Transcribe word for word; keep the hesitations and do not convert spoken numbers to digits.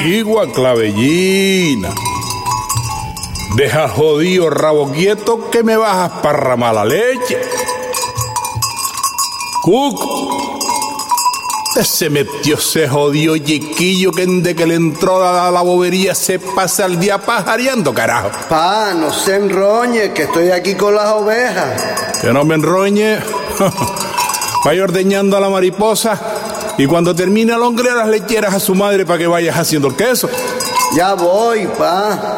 Igua clavellina. Deja jodido rabo quieto que me vas a esparramar la leche. Cuco. Se metió ese jodido chiquillo que desde que le entró a la bobería se pasa el día pajareando, carajo. Pa, no se enroñe, que estoy aquí con las ovejas. Que no me enroñe. Vaya ordeñando a la mariposa y cuando termine al hombre las lecheras a su madre para que vayas haciendo el queso. Ya voy, pa.